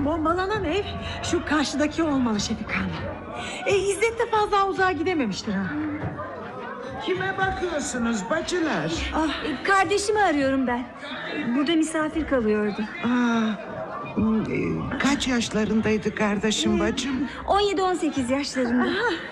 Bombalanan ev şu karşıdaki olmalı Şefika Hanım. İzzet de fazla uzağa gidememiştir ha. Kime bakıyorsunuz bacılar? Kardeşimi arıyorum ben. Burada misafir kalıyordu. Kaç yaşlarındaydı kardeşim bacım? 17-18 yaşlarında.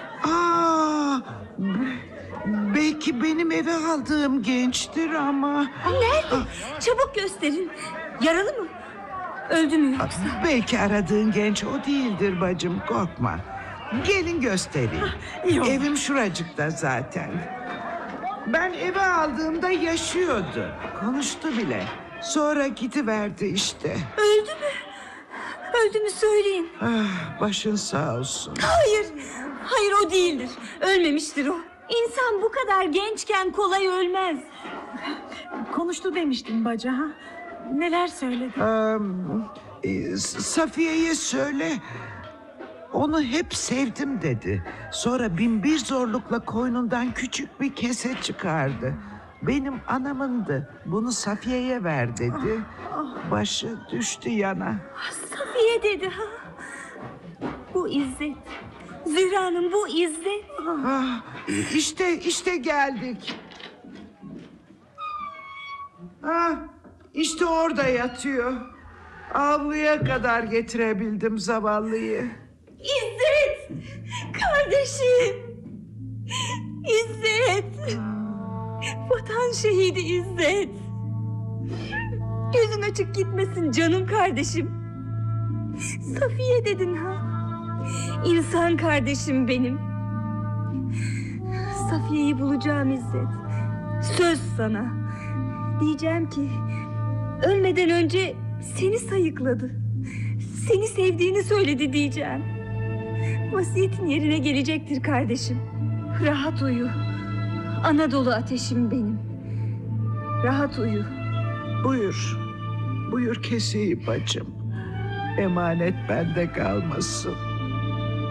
Belki benim eve aldığım gençtir ama... Nerede? Çabuk gösterin. Yaralı mı? Öldü mü yoksa? Belki aradığın genç o değildir bacım, korkma. Gelin göstereyim. Evim şuracıkta zaten. Ben eve aldığımda yaşıyordu. Konuştu bile. Sonra gidiverdi işte. Öldü mü? Öldü mü söyleyin. Başın sağ olsun. Hayır. Hayır, o değildir. Ölmemiştir o. İnsan bu kadar gençken kolay ölmez. Konuştu demiştin bacı ha. Neler söyledi? Safiye'ye söyle. Onu hep sevdim dedi. Sonra binbir zorlukla koynundan küçük bir kese çıkardı. Benim anamındı. Bunu Safiye'ye ver dedi. Başı düştü yana. Safiye dedi ha. Bu İzzet. Zühre Hanım, bu İzzet. İşte geldik. İşte orada yatıyor. Avluya kadar getirebildim zavallıyı. İzzet! Kardeşim! İzzet! Vatan şehidi İzzet! Gözün açık gitmesin canım kardeşim. Safiye dedin ha. İnsan kardeşim benim. Safiye'yi bulacağım İzzet. Söz sana. Diyeceğim ki ölmeden önce seni sayıkladı. Seni sevdiğini söyledi diyeceğim. Vasiyetin yerine gelecektir kardeşim. Rahat uyu. Anadolu ateşim benim. Rahat uyu. Buyur keseyim bacım. Emanet bende kalmasın.